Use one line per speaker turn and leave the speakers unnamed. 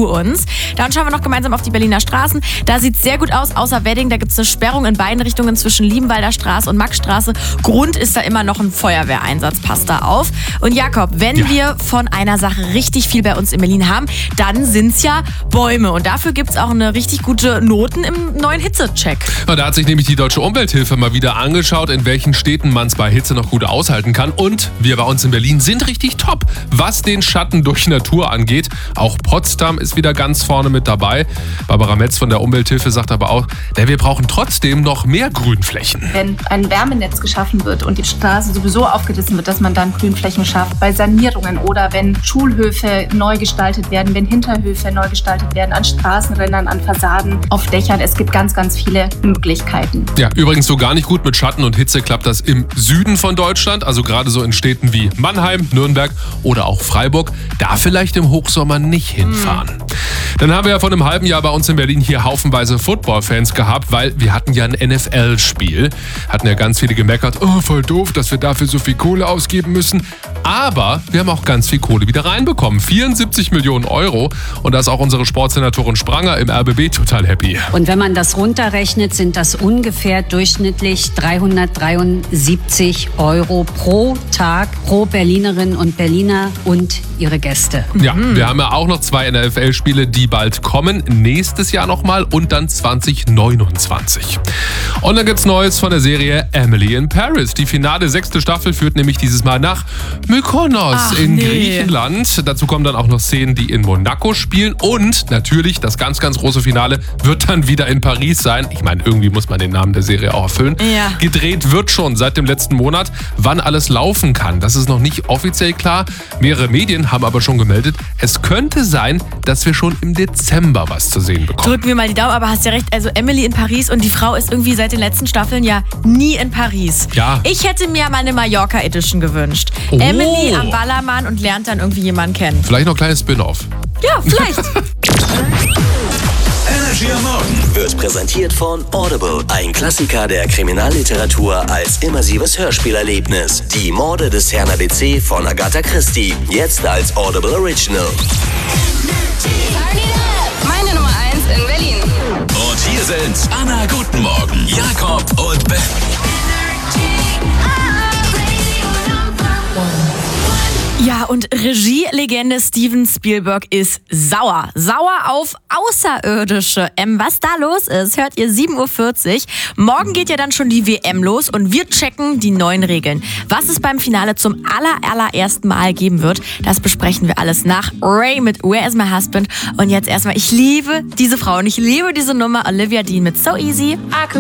zu uns. Dann schauen wir noch gemeinsam auf die Berliner Straßen. Da sieht es sehr gut aus, außer Wedding. Da gibt es eine Sperrung in beiden Richtungen zwischen Liebenwalder Straße und Maxstraße. Grund ist da immer noch ein Feuerwehreinsatz, passt da auf. Und Jakob, wenn wir von einer Sache richtig viel bei uns in Berlin haben, dann sind es ja Bäume. Und dafür gibt es auch eine richtig gute Noten im neuen Hitzecheck.
Ja, da hat sich nämlich die Deutsche Umwelthilfe mal wieder angeschaut, in welchen Städten man es bei Hitze noch gut aushalten kann. Und wir bei uns in Berlin sind richtig top, was den Schatten durch Natur angeht. Auch Potsdam ist wieder ganz vorne mit dabei. Barbara Metz von der Umwelthilfe sagt aber auch, wir brauchen trotzdem noch mehr Grünflächen.
Wenn ein Wärmenetz geschaffen wird und die Straße sowieso aufgerissen wird, dass man dann Grünflächen schafft. Bei Sanierungen oder wenn Schulhöfe neu gestaltet werden, wenn Hinterhöfe neu gestaltet werden, an Straßenrändern, an Fassaden, auf Dächern. Es gibt ganz, ganz viele Möglichkeiten.
Ja, übrigens so gar nicht gut mit Schatten und Hitze klappt das im Süden von Deutschland, also gerade so in Städten wie Mannheim, Nürnberg oder auch Freiburg. Da vielleicht im Hochsommer nicht hinfahren. Dann haben wir ja vor einem halben Jahr bei uns in Berlin hier haufenweise Football-Fans gehabt, weil wir hatten ja ein NFL-Spiel. Hatten ja ganz viele gemeckert, voll doof, dass wir dafür so viel Kohle ausgeben müssen. Aber wir haben auch ganz viel Kohle wieder reinbekommen. 74 Millionen Euro. Und da ist auch unsere Sportsenatorin Spranger im RBB total happy.
Und wenn man das runterrechnet, sind das ungefähr durchschnittlich 373 Euro pro Tag pro Berlinerinnen und Berliner und ihre Gäste.
Ja, wir haben ja auch noch 2 NFL-Spiele, die bald kommen. Nächstes Jahr nochmal und dann 2029. Und dann gibt's Neues von der Serie Emily in Paris. Die finale 6. Staffel führt nämlich dieses Mal nach Mykonos in Griechenland. Dazu kommen dann auch noch Szenen, die in Monaco spielen. Und natürlich, das ganz, ganz große Finale wird dann wieder in Paris sein. Ich meine, irgendwie muss man den Namen der Serie auch erfüllen.
Ja.
Gedreht wird schon seit dem letzten Monat. Wann alles laufen kann, das ist noch nicht offiziell klar. Mehrere Medien haben aber schon gemeldet, es könnte sein, dass wir schon im Dezember was zu sehen bekommen.
Drücken wir mal die Daumen, aber hast ja recht, also Emily in Paris und die Frau ist irgendwie seit den letzten Staffeln ja nie in Paris.
Ja.
Ich hätte mir mal eine Mallorca-Edition gewünscht. Emily am Ballermann und lernt dann irgendwie jemanden kennen.
Vielleicht noch ein kleines Spin-off.
Ja, vielleicht.
Energy am Morgen wird präsentiert von Audible, ein Klassiker der Kriminalliteratur als immersives Hörspielerlebnis. Die Morde des Herrn ABC von Agatha Christie, jetzt als Audible Original.
Meine Nummer 1 in Berlin.
Und hier sind Anna, guten Morgen, Jakob und Ben.
Ja, und Regielegende Steven Spielberg ist sauer. Sauer auf Außerirdische. Was da los ist, hört ihr 7.40 Uhr. Morgen geht ja dann schon die WM los und wir checken die neuen Regeln. Was es beim Finale zum allerersten Mal geben wird, das besprechen wir alles nach Ray mit Where is my husband? Und jetzt erstmal, ich liebe diese Frau und ich liebe diese Nummer, Olivia Dean mit So Easy.